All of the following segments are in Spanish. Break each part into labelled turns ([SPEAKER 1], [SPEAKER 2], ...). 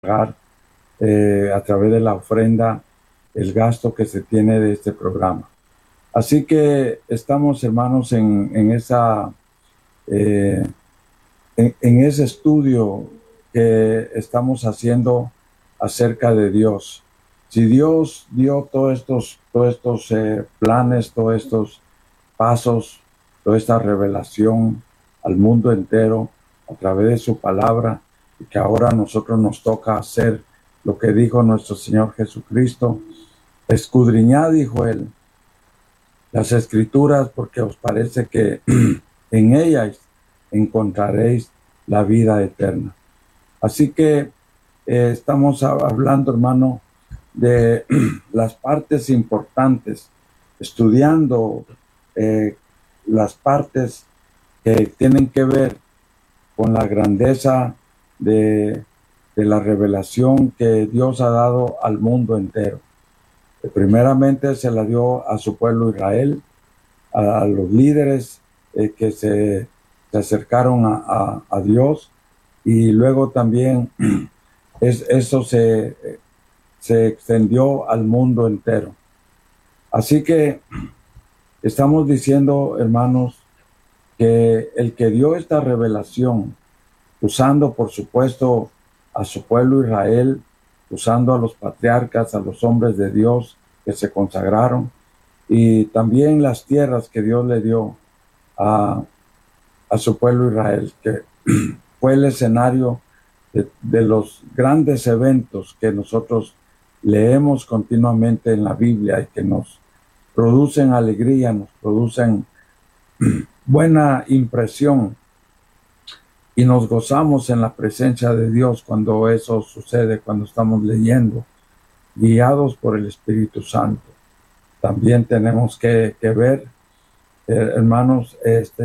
[SPEAKER 1] pagar a través de la ofrenda el gasto que se tiene de este programa. Así que estamos, hermanos, eh, en ese estudio que estamos haciendo acerca de Dios. Si Dios dio todos estos planes, todos estos pasos, toda esta revelación al mundo entero a través de su palabra, y que ahora a nosotros nos toca hacer lo que dijo nuestro Señor Jesucristo: escudriñad, dijo él, las escrituras, porque os parece que en ellas encontraréis la vida eterna. Así que estamos hablando, hermano, de las partes importantes, estudiando las partes que tienen que ver con la grandeza de la revelación que Dios ha dado al mundo entero. Primeramente se la dio a su pueblo Israel, a los líderes que se acercaron a Dios, y luego también eso se extendió al mundo entero. Así que estamos diciendo, hermanos, que el que dio esta revelación, usando por supuesto a su pueblo Israel, usando a los patriarcas, a los hombres de Dios que se consagraron, y también las tierras que Dios le dio a su pueblo Israel, que fue el escenario de los grandes eventos que nosotros leemos continuamente en la Biblia y que nos producen alegría, nos producen buena impresión, y nos gozamos en la presencia de Dios cuando eso sucede, cuando estamos leyendo, guiados por el Espíritu Santo. También tenemos que ver, hermanos,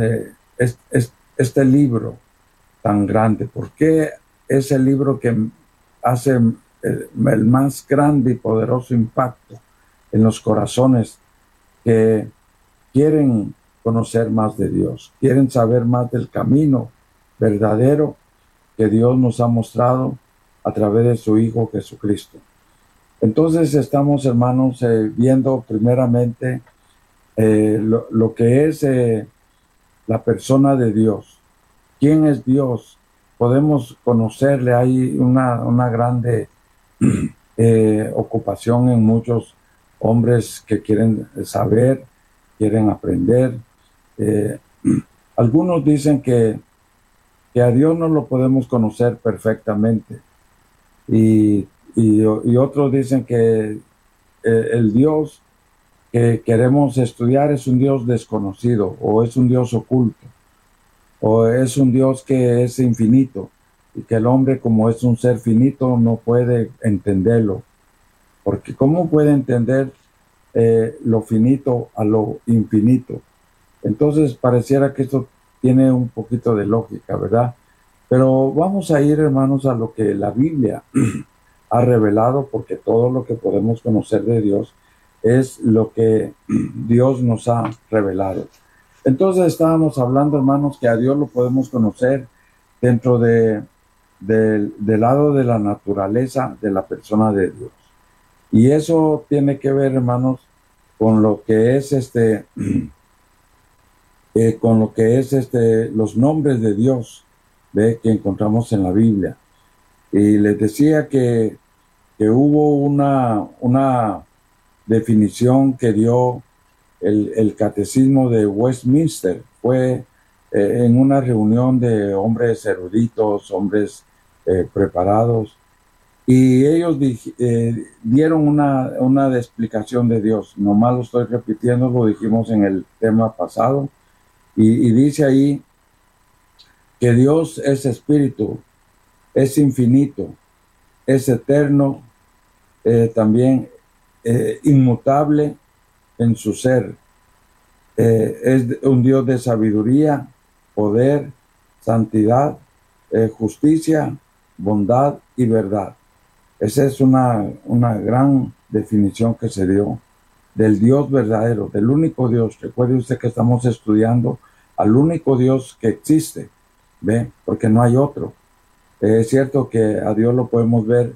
[SPEAKER 1] este libro tan grande. ¿Por qué es el libro que hace el más grande y poderoso impacto en los corazones que quieren conocer más de Dios, quieren saber más del camino verdadero que Dios nos ha mostrado a través de su Hijo Jesucristo? Entonces estamos, hermanos, viendo primeramente lo que es la persona de Dios. ¿Quién es Dios? Podemos conocerle. Hay una grande ocupación en muchos hombres que quieren saber, quieren aprender. Algunos dicen que a Dios no lo podemos conocer perfectamente, y otros dicen que el Dios que queremos estudiar es un Dios desconocido, o es un Dios oculto, o es un Dios que es infinito, y que el hombre, como es un ser finito, no puede entenderlo. Porque ¿cómo puede entender lo finito a lo infinito? Entonces pareciera que esto tiene un poquito de lógica, ¿verdad? Pero vamos a ir, hermanos, a lo que la Biblia ha revelado, porque todo lo que podemos conocer de Dios es lo que Dios nos ha revelado. Entonces estábamos hablando, hermanos, que a Dios lo podemos conocer dentro del lado de la naturaleza de la persona de Dios. Y eso tiene que ver, hermanos, con lo que es los nombres de Dios, ¿ve?, que encontramos en la Biblia. Y les decía que hubo una definición que dio el catecismo de Westminster. Fue en una reunión de hombres eruditos, hombres preparados, y ellos dieron una explicación de Dios. Nomás lo estoy repitiendo, lo dijimos en el tema pasado, y dice ahí que Dios es espíritu, es infinito, es eterno, también inmutable en su ser. Es un Dios de sabiduría, poder, santidad, justicia, bondad y verdad. Esa es una gran definición que se dio del Dios verdadero, del único Dios. Recuerde usted que estamos estudiando al único Dios que existe, ¿ve? Porque no hay otro. Es cierto que a Dios lo podemos ver